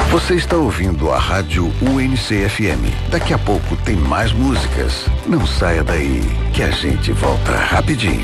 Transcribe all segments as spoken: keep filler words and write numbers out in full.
Você está ouvindo a Rádio U N C F M. Daqui a pouco tem mais músicas. Não saia daí, que a gente volta rapidinho.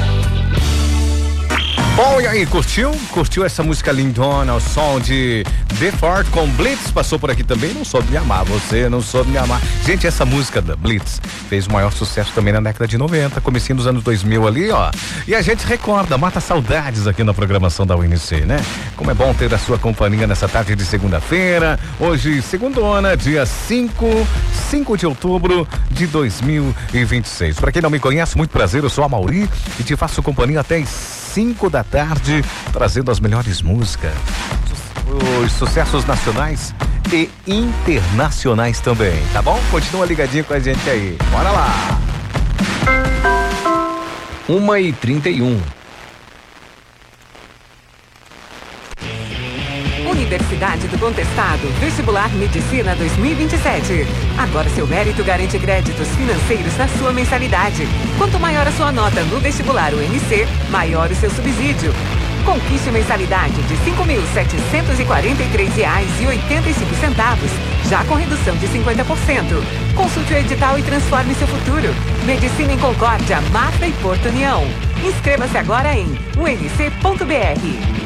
Bom, e aí, curtiu? Curtiu essa música lindona, o som de The Fort com Blitz? Passou por aqui também, Não Soube Me Amar, Você Não Soube Me Amar. Gente, essa música da Blitz fez o maior sucesso também na década de noventa, comecinho dos anos dois mil ali, ó. E a gente recorda, mata saudades aqui na programação da U N C, né? Como é bom ter a sua companhia nessa tarde de segunda-feira. Hoje, segundona, dia cinco de outubro de dois mil e vinte e seis. Para quem não me conhece, muito prazer, eu sou a Mauri e te faço companhia até às cinco da tarde, trazendo as melhores músicas, os sucessos nacionais e internacionais também, tá bom? Continua ligadinho com a gente aí, bora lá! uma e trinta e um. Universidade do Contestado, Vestibular Medicina dois mil e vinte e sete. Agora seu mérito garante créditos financeiros na sua mensalidade. Quanto maior a sua nota no vestibular U N C, maior o seu subsídio. Conquiste mensalidade de cinco mil setecentos e quarenta e três reais e oitenta e cinco centavos, já com redução de cinquenta por cento. Consulte o edital e transforme seu futuro. Medicina em Concórdia, Mafra e Porto União. Inscreva-se agora em u n c ponto b r.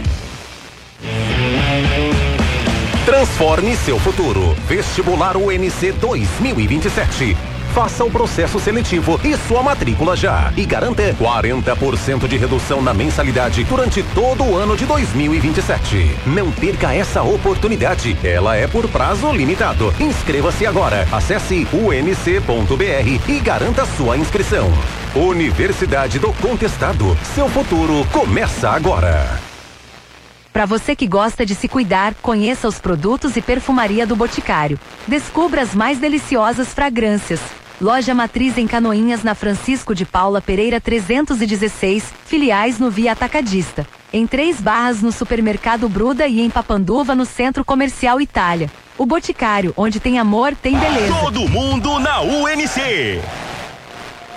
Transforme seu futuro. Vestibular U N C dois mil e vinte e sete. Faça o processo seletivo e sua matrícula já. E garanta quarenta por cento de redução na mensalidade durante todo o ano de dois mil e vinte e sete. Não perca essa oportunidade. Ela é por prazo limitado. Inscreva-se agora. Acesse u n c ponto b r e garanta sua inscrição. Universidade do Contestado. Seu futuro começa agora. Para você que gosta de se cuidar, conheça os produtos e perfumaria do Boticário. Descubra as mais deliciosas fragrâncias. Loja matriz em Canoinhas, na Francisco de Paula Pereira trezentos e dezesseis, filiais no Via Atacadista. Em Três Barras no Supermercado Bruda e em Papanduva no Centro Comercial Itália. O Boticário, onde tem amor, tem beleza. Todo mundo na U N C.